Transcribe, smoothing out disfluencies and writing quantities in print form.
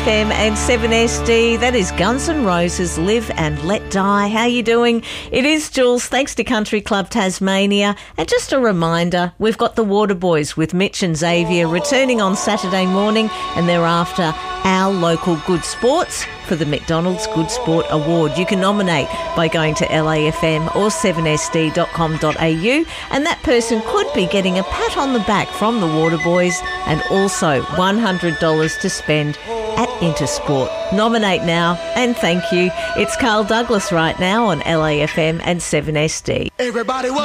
FM and 7SD. That is Guns N' Roses, Live and Let Die. How you doing? It is Jules, thanks to Country Club Tasmania. And just a reminder, we've got the Waterboys with Mitch and Xavier returning on Saturday morning, and thereafter our local Good Sports for the McDonald's Good Sport Award. You can nominate by going to LAFM or 7sd.com.au, and that person could be getting a pat on the back from the Waterboys and also $100 to spend at Intersport. Nominate now and thank you. It's Carl Douglas right now on LAFM and 7SD. Everybody